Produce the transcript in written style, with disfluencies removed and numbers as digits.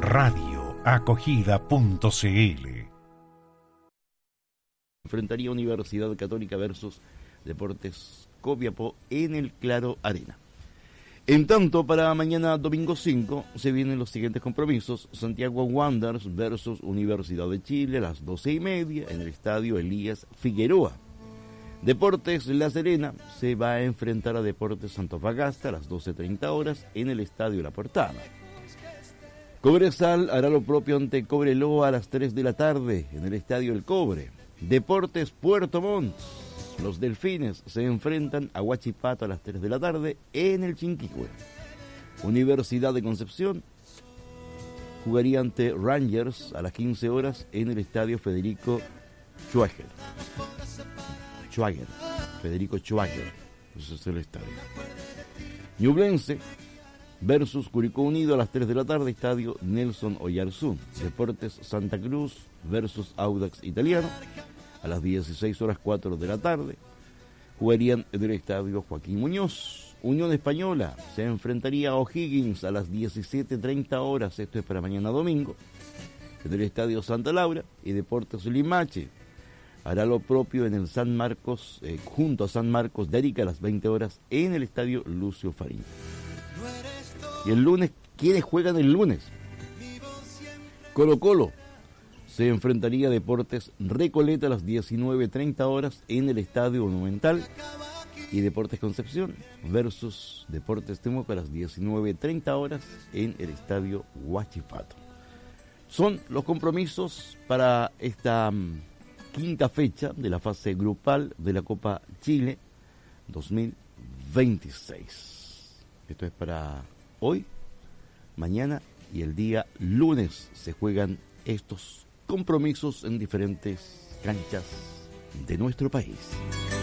radioacogida.cl. Enfrentaría Universidad Católica versus Deportes Copiapó en el Claro Arena. En tanto, para mañana domingo 5 se vienen los siguientes compromisos: Santiago Wanderers versus Universidad de Chile a las 12:30 en el estadio Elías Figueroa. Deportes La Serena se va a enfrentar a Deportes Antofagasta a las 12:30 horas en el estadio La Portada. Cobresal hará lo propio ante Cobreloa a las 3 de la tarde en el estadio El Cobre. Deportes Puerto Montt, los Delfines se enfrentan a Huachipato a las 3 de la tarde en el Chinquihue. Universidad de Concepción jugaría ante Rangers a las 15 horas en el estadio Federico Schwager. Federico Schwager, ese es el estadio. Ñublense versus Curicó Unido a las 3 de la tarde, estadio Nelson Oyarzún. Deportes Santa Cruz versus Audax Italiano a las 16 horas 4 de la tarde. Jugarían en el estadio Joaquín Muñoz. Unión Española se enfrentaría a O'Higgins a las 17:30 horas, esto es para mañana domingo, en el estadio Santa Laura. Y Deportes Limache hará lo propio en el San Marcos, junto a San Marcos de Arica a las 20 horas en el estadio Lucio Farín. Y el lunes, ¿quiénes juegan el lunes? Colo Colo se enfrentaría a Deportes Recoleta a las 19:30 horas en el estadio Monumental. Y Deportes Concepción versus Deportes Temuco a las 19:30 horas en el estadio Huachipato. Son los compromisos para esta quinta fecha de la fase grupal de la Copa Chile 2026. Esto es para hoy, mañana y el día lunes. Se juegan estos compromisos en diferentes canchas de nuestro país.